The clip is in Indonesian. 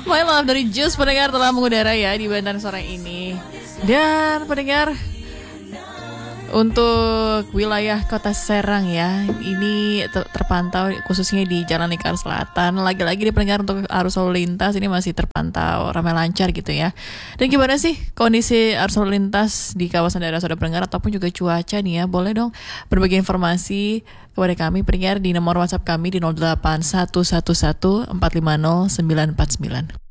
My Love dari Jus pendengar telah mengudara ya di Banten sore ini. Dan pendengar, untuk wilayah Kota Serang ya, ini terpantau khususnya di Jalan Lingkar Selatan. Lagi-lagi di pendengar untuk arus lalu lintas ini masih terpantau ramai lancar gitu ya. Dan gimana sih kondisi arus lalu lintas di kawasan daerah saudara pendengar ataupun juga cuaca nih ya? Boleh dong berbagi informasi kepada kami pendengar di nomor WhatsApp kami di 08111 450 949.